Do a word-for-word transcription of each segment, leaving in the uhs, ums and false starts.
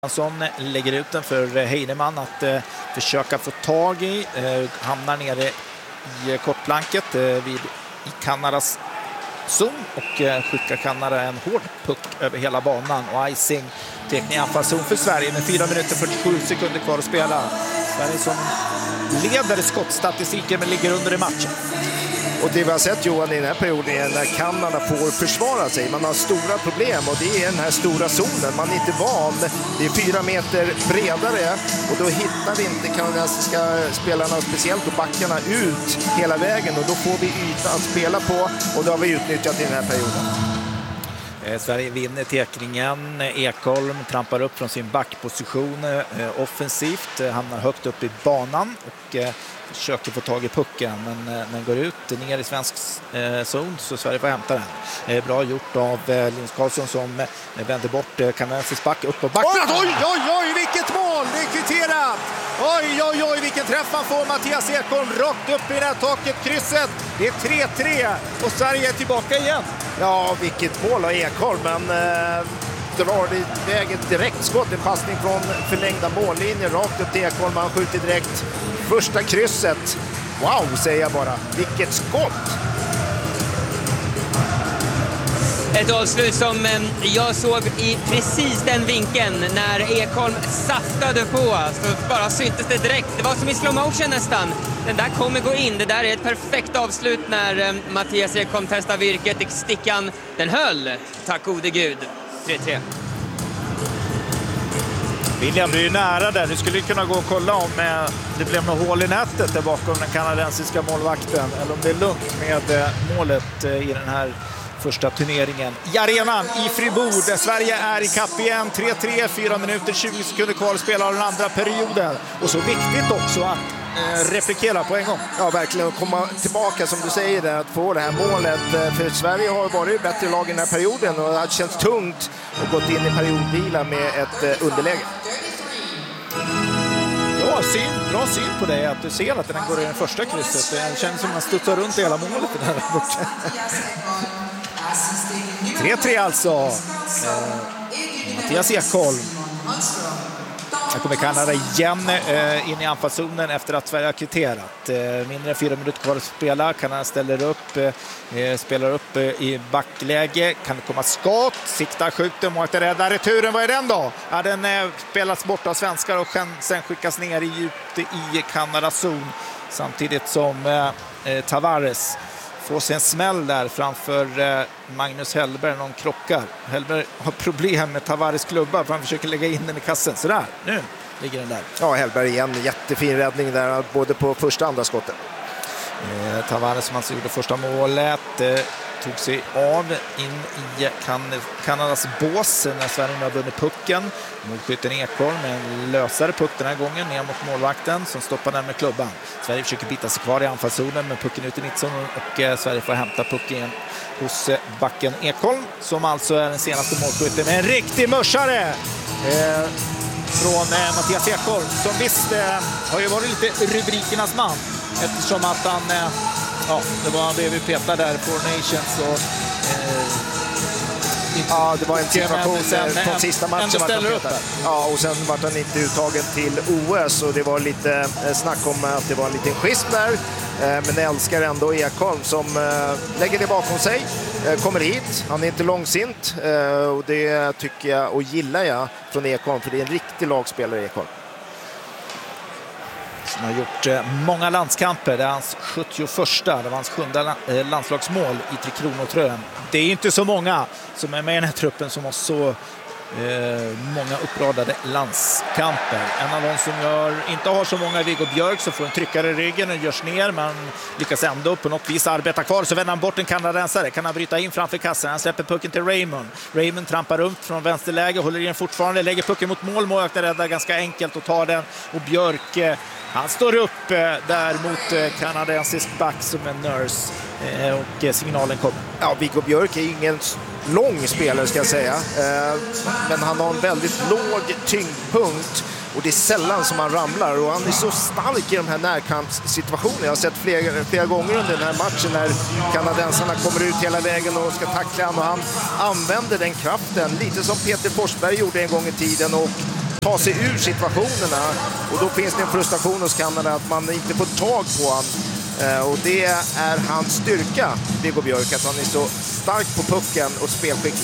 Som lägger ut den för Heinemann att eh, försöka få tag i. Eh, hamnar nere i kortplanket eh, vid, i Kanadas zon och eh, skickar Kanada en hård puck över hela banan. Och icing teknik anfallszon för Sverige med fyra minuter fyrtiosju sekunder kvar att spela. Sverige som leder skottstatistiken men ligger under i matchen. Och det vi har sett, Johan, i den här perioden är när Kanada får försvara sig. Man har stora problem och det är den här stora zonen. Man är inte van. Det är fyra meter bredare och då hittar inte kanadensiska spelarna, speciellt och backarna, ut hela vägen. Och då får vi yta att spela på och det har vi utnyttjat i den här perioden. Eh, Sverige vinner tekningen. Ekholm trampar upp från sin backposition eh, offensivt. Eh, hamnar högt upp i banan och eh, försöker få tag i pucken, men eh, den går ut ner i svensk eh, zon så Sverige får hämta den. Eh, bra gjort av eh, Linus Karlsson som eh, vänder bort eh, kanadensisk back upp på backen. Oj, oj, oj, oj, vilket mål! Det är kvitterat! Oj, oj, oj, vilken träff han får, Mattias Ekholm, rakt upp i det här taket, krysset. Det är tre tre och Sverige är tillbaka igen. Ja, vilket mål av Ekholm, men eh, drar det iväg ett direktskott, en passning från förlängda mållinjen rakt upp till Ekholm. Han skjuter direkt första krysset. Wow, säger jag bara. Vilket skott! Ett avslut som jag såg i precis den vinkeln när Ekholm saftade på. Så bara syntes det direkt. Det var som i slow motion nästan. Den där kommer gå in. Det där är ett perfekt avslut när Mattias Ekholm testar virket i stickan. Den höll. Tack gode Gud. tre tre. William, du är ju nära där. Du skulle kunna gå och kolla om det blev något hål i nätet där bakom den kanadensiska målvakten. Eller om det är lugnt med målet i den här första turneringen. I arenan i Fribourg där Sverige är i kapp igen. tre tre, fyra minuter, tjugo sekunder kvar att spela av den andra perioden. Och så viktigt också att eh, replikera på en gång. Ja, verkligen. Att komma tillbaka som du säger där, att få det här målet. För Sverige har varit bättre lag i den här perioden och det har känts tungt och gått in i periodvila med ett eh, underläge. Ja, syn, bra syn på dig att du ser att den går i den första krysset. Det känns som att man studsar runt hela målet i den här borta. tre tre alltså. Eh, Mattias Ekholm. Här kommer Kanada igen eh, in i anfallszonen efter att Sverige har kvitterat. Eh, mindre än fyra minuter kvar att spela. Kanada ställer upp, eh, spelar upp eh, i backläge. Kan det komma skott? Siktar, skjuter, målet är rädda. Returen, vad är den då? Ja, den eh, spelas bort av svenskar och sen skickas ner i djupt i Kanadas zon. Samtidigt som eh, eh, Tavares får sig en smäll där framför eh, Magnus Hellberg. Någon krockar. Hellberg har problem med Tavares klubba för han försöker lägga in den i kassen. Så där, nu ligger den där. Ja, Hellberg igen. Jättefin räddning där både på första och andra skottet. Eh, Tavares som alltså gjorde första målet eh, tog sig av in i kan Kanadas bås när Sverige har vunnit pucken. Målskytten Ekholm med en lösare puck den här gången ner mot målvakten som stoppar den med klubban. Sverige försöker bita sig kvar i anfallszonen med pucken ut i mittzonen och eh, Sverige får hämta pucken hos eh, backen Ekholm som alltså är den senaste målskytten med en riktig mörsare eh, från eh, Mattias Ekholm som visst eh, har ju varit lite rubrikernas man eftersom att han eh, ja, det var han blev petad där på Nations och eh, ja, det var en situation sen, på sista matchen var han upp. Ja, och sen var han inte uttagen till O S och det var lite snack om att det var en liten schism där. Men jag älskar ändå Ekholm som lägger det bakom sig, kommer hit. Han är inte långsint och det tycker jag och gillar jag från Ekholm, för det är en riktig lagspelare Ekholm. Som har gjort eh, många landskamper. Det är hans sjuttioförsta, det var hans sjunde eh, landslagsmål i Tre Kronor-tröjan. Det är inte så många som är med i den här truppen som har så eh, många uppradade landskamper. En av de som gör, inte har så många, Viggo Björk, så får en tryckare i ryggen och görs ner, men lyckas ändå på något vis arbeta kvar. Så vänder han bort en kanadensare, kan han bryta in framför kassan. Han släpper pucken till Raymond. Raymond trampar runt från vänsterläge, håller i den fortfarande, lägger pucken mot mål. Målvakten räddar ganska enkelt och tar den. Och Björk, eh, han står upp eh, där mot eh, kanadensisk back som en nurse eh, och eh, signalen kommer. Ja, Viggo Björk är ingen lång spelare ska jag säga, eh, men han har en väldigt låg tyngdpunkt och det är sällan som han ramlar och han är så stark i de här närkampssituationerna. Jag har sett flera, flera gånger under den här matchen när kanadensarna kommer ut hela vägen och ska tackla honom och han använder den kraften lite som Peter Forsberg gjorde en gång i tiden och ta sig ur situationerna. Och då finns det en frustration hos Kanada att man inte får tag på honom. Och det är hans styrka, Viggo Björk, att han är så stark på pucken och spelskicklig.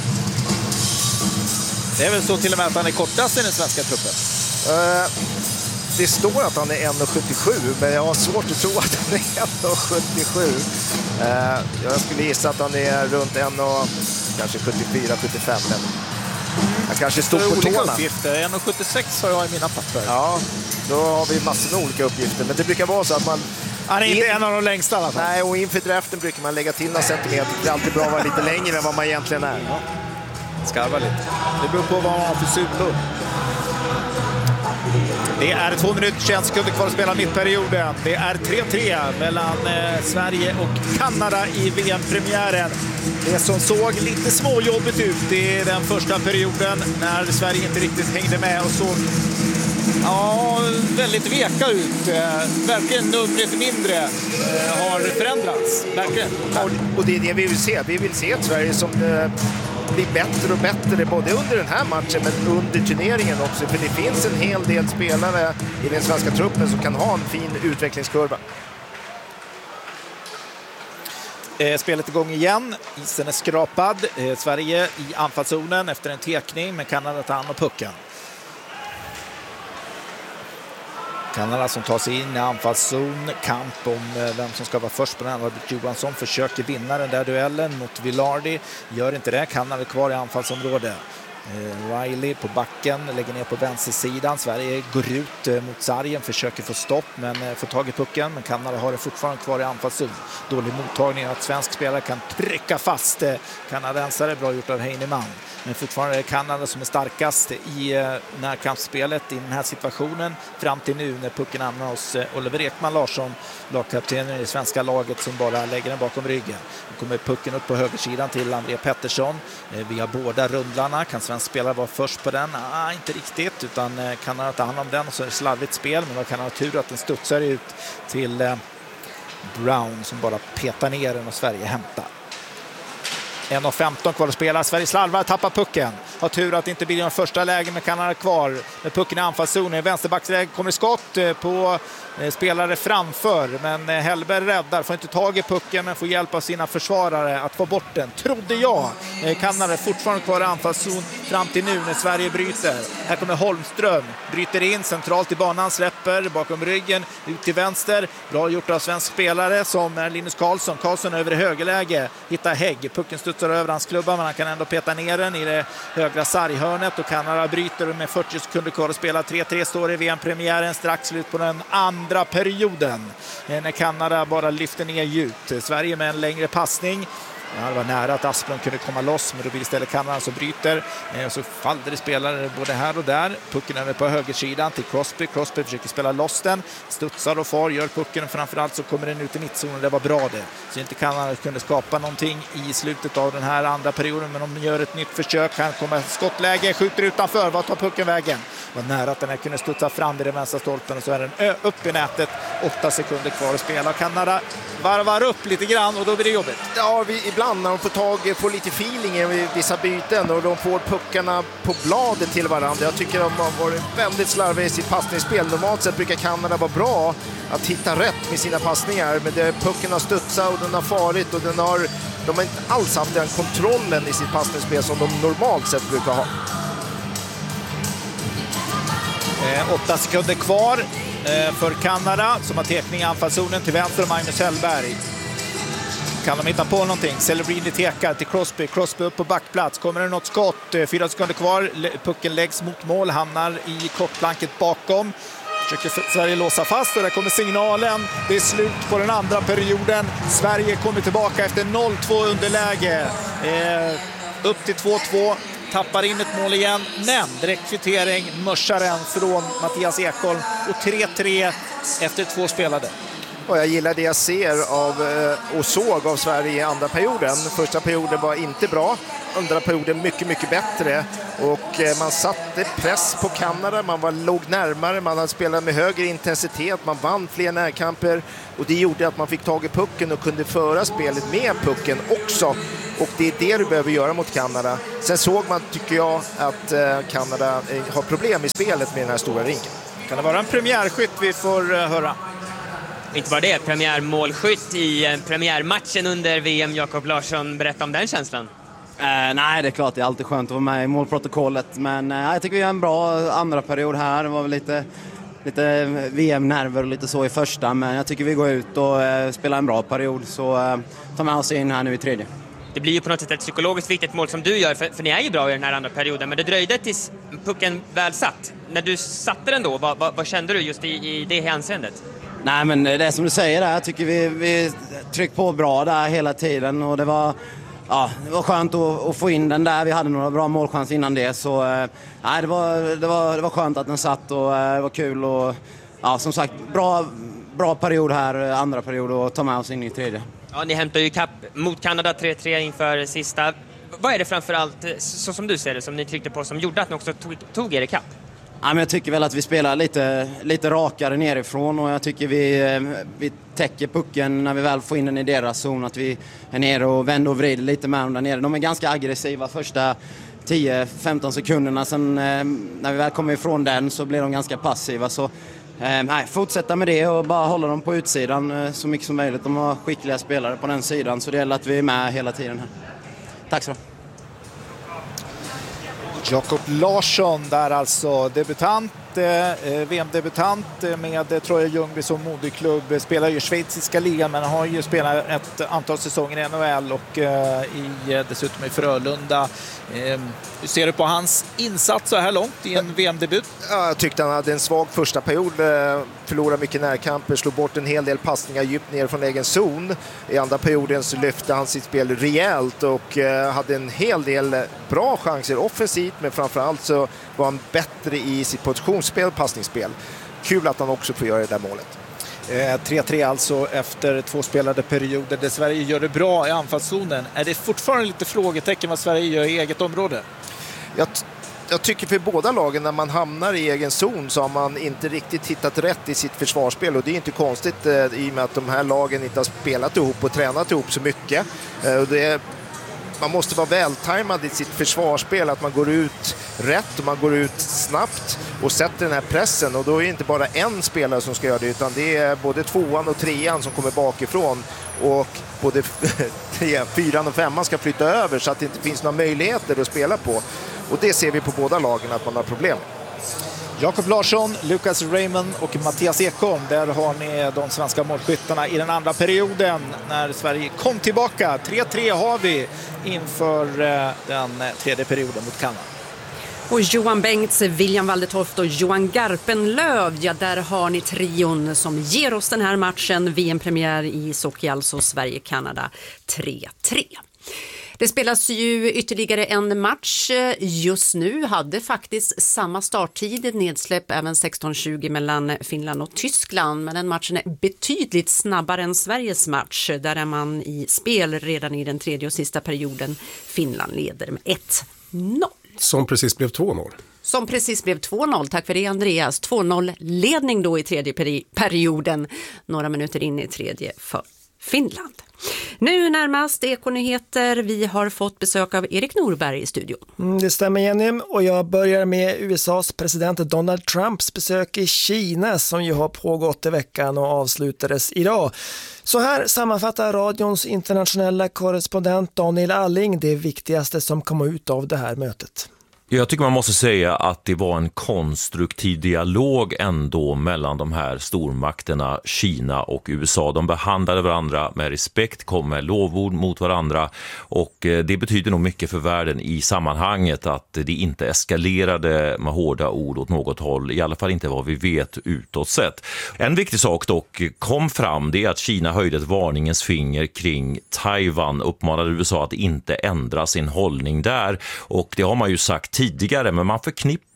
Det är väl så till och med att han är kortast i den svenska truppen? Uh, det står att han är en komma sjuttiosju, men jag har svårt att tro att han är en komma sjuttiosju. Uh, jag skulle gissa att han är runt en och kanske sjuttiofyra sjuttiofem. Men han kanske står på olika tårna. Uppgifter. en komma sjuttiosex har jag i mina papper. Ja, då har vi massor med olika uppgifter. Men det brukar vara så att man... Han är inte in... en av de längsta i alla fall. Nej, och inför draften brukar man lägga till några centimeter. Det är alltid bra att vara lite längre än vad man egentligen är. Ja. Skarva lite. Det beror på vad man har för sulor. Det är två minuter tjugo sekunder kvar att spela mittperioden. Det är tre tre mellan eh, Sverige och Kanada i V M-premiären. Det som såg lite småjobbigt ut i den första perioden när Sverige inte riktigt hängde med och såg ja, väldigt veka ut. Eh, verkligen numret mindre eh, har förändrats. Verkligen. Och, och det är det vi vill se. Vi vill se ett Sverige som eh, blir bättre och bättre både under den här matchen men under turneringen också. För det finns en hel del spelare i den svenska truppen som kan ha en fin utvecklingskurva. Eh, spelet igång igen. Isen är skrapad. Eh, Sverige i anfallszonen efter en tekning, men Kanada tar hand om pucken. Kanada som tar sig in i anfallszon. Kamp om vem som ska vara först på den. Robert Johansson försöker vinna den där duellen mot Vilardi. Gör inte det. Kanada kvar i anfallsområdet. Riley på backen, lägger ner på vänstersidan. Sverige går ut mot sargen, försöker få stopp men får tag i pucken. Men Kanada har det fortfarande kvar i anfallszon. Dålig mottagning att svensk spelare kan trycka fast kanadensare. Bra gjort av Heinemann. Men fortfarande är Kanada som är starkast i närkampsspelet i den här situationen fram till nu när pucken hamnar hos Oliver Ekman Larsson, lagkaptenen i det svenska laget som bara lägger den bakom ryggen. Nu kommer pucken upp på högersidan till André Pettersson. Vi har båda rundlarna. Kan svensk spelare vara först på den? Ah, inte riktigt, utan Kanada tar hand om den och så är det slarvigt spel. Men då kan ha tur att den studsar ut till Brown som bara petar ner den och Sverige hämtar. en komma femton kvar att spela. Sverige slarvar, tappar pucken. Har tur att det inte blir någon första läge med Kanada kvar. Med pucken i anfallszonen. Vänsterbacksläge kommer skott på spelare framför. Men Hellberg räddar. Får inte tag i pucken men får hjälp av sina försvarare att få bort den. Trodde jag. Kanada är fortfarande kvar i anfallszon fram till nu när Sverige bryter. Här kommer Holmström. Bryter in centralt i banan. Släpper bakom ryggen. Ut till vänster. Bra gjort av svensk spelare som är Linus Karlsson. Karlsson över i högerläge. Hittar Hägg. Pucken studsar över hans klubba men han kan ändå peta ner den i det högra sarghörnet och Kanada bryter med fyrtio sekunder kvar att spela. tre tre står i V M-premiären, strax slut på den andra perioden när Kanada bara lyfter ner djupt. Sverige med en längre passning. Ja, det var nära att Asplund kunde komma loss, men då blir istället Kanada som bryter. Eh, så faller det spelare både här och där. Pucken är på högersidan till Crosby. Crosby försöker spela loss den. Studsar och far, gör pucken. Framförallt så kommer den ut i mittzonen. Det var bra det. Så inte Kanada kunde skapa någonting i slutet av den här andra perioden. Men de gör ett nytt försök. Han kommer skottläge, skjuter utanför. Vad tar pucken vägen? Det var nära att den här kunde studsa fram vid den vänstra stolpen. Och så är den ö- upp i nätet. Åtta sekunder kvar att spela. Kanada varvar upp lite grann och då blir det jobbigt. Ja, vi, ibland när de får tag får lite feeling i vissa byten och de får puckarna på bladet till varandra. Jag tycker de har varit väldigt slarviga i sitt passningsspel. Normalt sett brukar Kanada vara bra att hitta rätt med sina passningar, men det, pucken har studsat och den har farit och den har, de har inte alls haft den kontrollen i sitt passningsspel som de normalt sett brukar ha. Eh, åtta sekunder kvar eh, för Kanada som har tekning i anfallszonen till vänster och Magnus Hellberg. Kan de hitta på någonting? Celebrini tekar till Crosby. Crosby upp på backplats. Kommer det något skott? Fyra sekunder kvar. Pucken läggs mot mål. Hamnar i kortplanket bakom. Försöker Sverige låsa fast och där kommer signalen. Det är slut på den andra perioden. Sverige kommer tillbaka efter noll två underläge. Eh, upp till två två. Tappar in ett mål igen. Men direkt kvittering. Mörsaren från Mattias Ekholm. Och tre tre efter två spelade. Och jag gillar det jag ser av, och såg av Sverige i andra perioden. Första perioden var inte bra. andra perioden mycket, mycket bättre. Och eh, man satte press på Kanada, man var, låg närmare, man hade spelat med högre intensitet, man vann fler närkamper. Och det gjorde att man fick tag i pucken och kunde föra spelet med pucken också. Och det är det du behöver göra mot Kanada. Sen såg man, tycker jag, att eh, Kanada eh, har problem i spelet med den här stora rinken. Kan det vara en premiärskytt vi får uh, höra? Inte bara det, premiärmålskytt i uh, premiärmatchen under V M. Jakob Larsson, berätta om den känslan. Uh, nej, det är klart, det är alltid skönt att vara med i målprotokollet. Men uh, jag tycker vi har en bra andra period här. Det var väl lite, lite V M-nerver och lite så i första. Men jag tycker vi går ut och uh, spelar en bra period. Så uh, tar med oss in här nu i tredje. Det blir ju på något sätt ett psykologiskt viktigt mål som du gör, för, för ni är ju bra i den här andra perioden, men det dröjde tills pucken väl satt. När du satte den då, vad, vad, vad kände du just i, i det hänseendet? Nej, men det är som du säger där, jag tycker vi, vi tryckte på bra där hela tiden och det var, ja, det var skönt att, att få in den där. Vi hade några bra målchanser innan det, så nej, det, var, det, var, det var skönt att den satt och det var kul och ja, som sagt, bra, bra period här, andra period, och ta med oss in i tredje. Ja, ni hämtar ju kapp mot Kanada tre tre inför sista. Vad är det framförallt, så som du ser det, som ni tryckte på som gjorde att ni också tog, tog er i kapp? Ja, men jag tycker väl att vi spelar lite, lite rakare nerifrån och jag tycker vi, vi täcker pucken när vi väl får in den i deras zon. Att vi är nere och vänder och vrider lite med dem där nere. De är ganska aggressiva första tio femton sekunderna. Sen när vi väl kommer ifrån den så blir de ganska passiva. Så Eh, nej, fortsätta med det och bara hålla dem på utsidan eh, så mycket som möjligt. De har skickliga spelare på den sidan, så det gäller att vi är med hela tiden här. Tack så. Jakob Larsson där alltså, debutant, eh, V M-debutant med Troja Ljungby som moderklubb, spelar ju schweiziska ligan men har ju spelat ett antal säsonger i N H L och eh, i, dessutom i Frölunda. Eh, hur ser du på hans insats så här långt i en V M-debut? Ja, jag tyckte han hade en svag första period, förlorade mycket närkamper, slog bort en hel del passningar djupt ner från egen zon. I andra perioden så lyfte han sitt spel rejält och hade en hel del bra chanser offensivt, men framförallt så var han bättre i sitt positionsspel, passningsspel. Kul att han också får göra det där målet. tre tre alltså efter två spelade perioder där Sverige gör det bra i anfallszonen. Är det fortfarande lite frågetecken vad Sverige gör i eget område? Jag, jag tycker för båda lagen, när man hamnar i egen zon så har man inte riktigt hittat rätt i sitt försvarsspel, och det är inte konstigt eh, i och med att de här lagen inte har spelat ihop och tränat ihop så mycket. Eh, och det är, man måste vara vältajmad i sitt försvarsspel, att man går ut rätt och man går ut snabbt och sätter den här pressen, och då är det inte bara en spelare som ska göra det, utan det är både tvåan och trean som kommer bakifrån, och både tre, fyran och femman ska flytta över så att det inte finns några möjligheter att spela på, och det ser vi på båda lagen att man har problem. Jakob Larsson, Lucas Raymond och Mattias Ekholm, där har ni de svenska målskyttarna i den andra perioden när Sverige kom tillbaka. tre tre har vi inför den tredje perioden mot Kanada. Och Johan Bengts, William Waldertoft och Johan Garpenlöv, ja, där har ni trion som ger oss den här matchen. V M-premiär i ishockey, alltså Sverige-Kanada tre tre. Det spelas ju ytterligare en match just nu, hade faktiskt samma starttid, nedsläpp även sexton tjugo mellan Finland och Tyskland, men den matchen är betydligt snabbare än Sveriges match. Där är man i spel redan i den tredje och sista perioden. Finland leder med ett noll. Som precis blev två noll. Som precis blev två noll, tack för det Andreas. två noll ledning då i tredje peri- perioden, några minuter in i tredje för Finland. Nu närmast Ekonyheter. Vi har fått besök av Erik Norberg i studion. Mm, det stämmer Jenny, och jag börjar med U S A:s president Donald Trumps besök i Kina som ju har pågått i veckan och avslutades idag. Så här sammanfattar radions internationella korrespondent Daniel Alling det viktigaste som kom ut av det här mötet. Jag tycker man måste säga att det var en konstruktiv dialog ändå mellan de här stormakterna Kina och U S A. De behandlade varandra med respekt, kom med lovord mot varandra, och det betyder nog mycket för världen i sammanhanget att det inte eskalerade med hårda ord åt något håll, i alla fall inte vad vi vet utåt sett. En viktig sak dock kom fram, det är att Kina höjde ett varningens finger kring Taiwan, uppmanade U S A att inte ändra sin hållning där, och det har man ju sagt tidigare, men man förknippar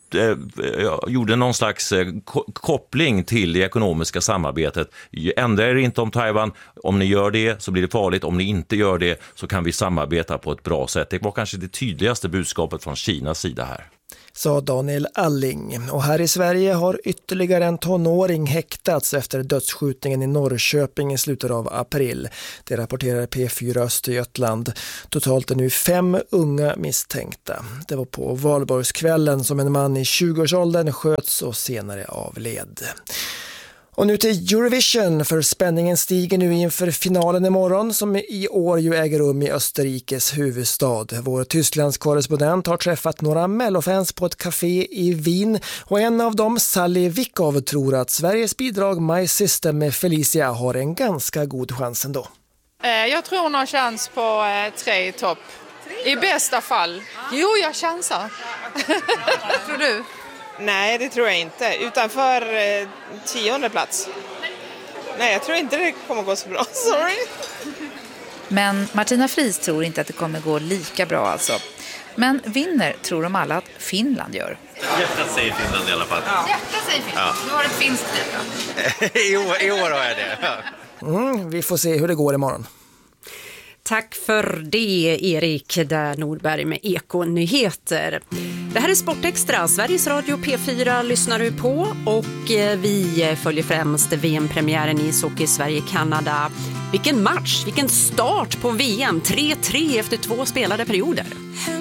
gjorde någon slags koppling till det ekonomiska samarbetet. Ändra er inte om Taiwan. Om ni gör det så blir det farligt. Om ni inte gör det så kan vi samarbeta på ett bra sätt. Det var kanske det tydligaste budskapet från Kinas sida här. Sa Daniel Alling. Och här i Sverige har ytterligare en tonåring häktats efter dödsskjutningen i Norrköping i slutet av april. Det rapporterar P fyra Östergötland. Totalt är nu fem unga misstänkta. Det var på valborgskvällen som en man i tjugoårsåldern sköts och senare avled. Och nu till Eurovision, för spänningen stiger nu inför finalen imorgon som i år ju äger rum i Österrikes huvudstad. Vår Tysklands korrespondent har träffat några mellofans på ett café i Wien och en av dem, Sally Wickov, tror att Sveriges bidrag My System med Felicia har en ganska god chans ändå. Jag tror hon har chans på tre i topp. I bästa fall. Jo, jag chansar. Tror du? Nej, det tror jag inte. Utanför eh, tionde plats. Nej, jag tror inte det kommer gå så bra. Sorry. Men Martina Fries tror inte att det kommer gå lika bra alltså. Men vinner tror de alla att Finland gör. Hjärtat säger Finland i alla fall. Ja. Hjärtat säger Finland. Ja. Du har ett finskt hjärta. I, år, I år har jag det. Ja. Mm, vi får se hur det går imorgon. Tack för det, Erik där Nordberg med Eko-nyheter. Det här är Sportextra, Sveriges Radio P fyra lyssnar du på och vi följer främst V M-premiären i ishockey Sverige-Kanada. Vilken match, vilken start på V M, tre tre efter två spelade perioder.